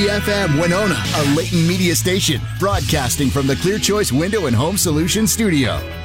FM Winona, a Leighton Media station, broadcasting from the Clear Choice Window and Home Solutions studio.